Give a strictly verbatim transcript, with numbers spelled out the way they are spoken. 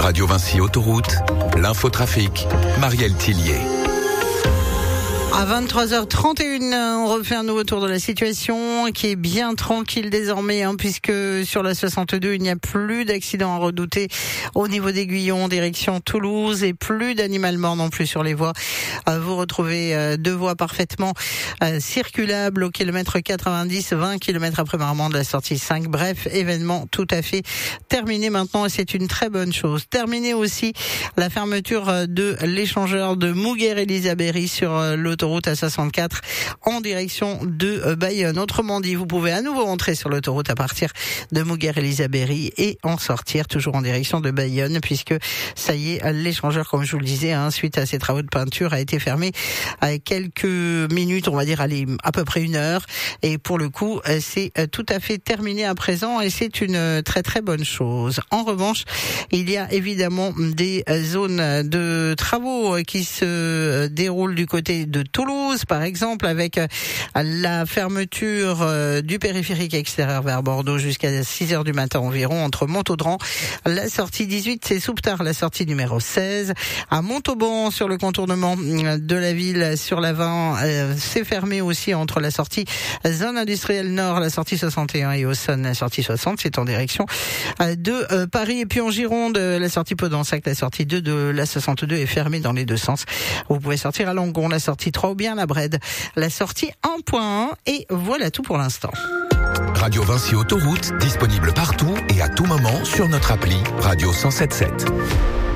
Radio Vinci Autoroute, l'infotrafic, Marielle Tillier. À vingt-trois heures trente et une, on refait un nouveau tour de la situation qui est bien tranquille désormais, hein, puisque sur la soixante-deux, il n'y a plus d'accidents à redouter au niveau d'Aiguillon, direction Toulouse, et plus d'animal mort non plus sur les voies. Euh, vous retrouvez euh, deux voies parfaitement euh, circulables au kilomètre quatre-vingt-dix, vingt kilomètres après Marmande, la sortie cinq. Bref, événement tout à fait terminé maintenant, et c'est une très bonne chose. Terminé aussi la fermeture de l'échangeur de Mouguer-Elisabéry sur euh, l'autoroute Autoroute A soixante-quatre en direction de Bayonne. Autrement dit, vous pouvez à nouveau entrer sur l'autoroute à partir de Mouguer-Elisabéry et en sortir toujours en direction de Bayonne, puisque ça y est, l'échangeur, comme je vous le disais, hein, suite à ces travaux de peinture, a été fermé à quelques minutes, on va dire allez, à peu près une heure. Et pour le coup, c'est tout à fait terminé à présent, et c'est une très très bonne chose. En revanche, il y a évidemment des zones de travaux qui se déroulent du côté de Toulouse, par exemple, avec la fermeture du périphérique extérieur vers Bordeaux jusqu'à six heures du matin environ, entre Montauban, la sortie dix-huit, c'est Souptard, la sortie numéro seize. À Montauban, sur le contournement de la ville, sur la vingt, euh, c'est fermé aussi entre la sortie zone industrielle nord, la sortie soixante et un, et Auxonne, la sortie soixante, c'est en direction de euh, Paris. Et puis en Gironde, la sortie Podensac, la sortie deux de la soixante-deux est fermée dans les deux sens. Vous pouvez sortir à Langon, la sortie trois, ou bien la Brède, la sortie un point un, et voilà tout pour l'instant. Radio Vinci Autoroute, disponible partout et à tout moment sur notre appli Radio cent sept sept.